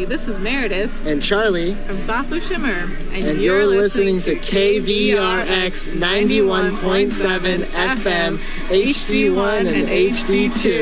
everybody. This is Meredith. And Charlie. From Softly Shimmer. And you're listening to KVRX 91.7 FM, HD1 and HD2.